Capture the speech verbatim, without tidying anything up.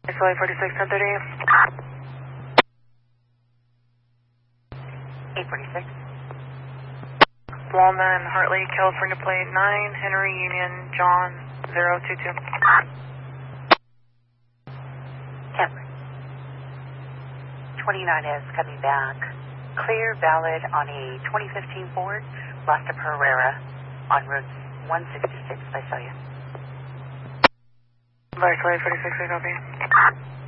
Soy forty-six, ten thirty. eight forty-six. Wallman, Hartley, California plate nine, Henry Union, John, zero two two. Cameron. twenty-nine is coming back. Clear, valid on a twenty fifteen Ford, lost to Pereira on route one sixty-six. I saw you. Soy forty-six, I copy.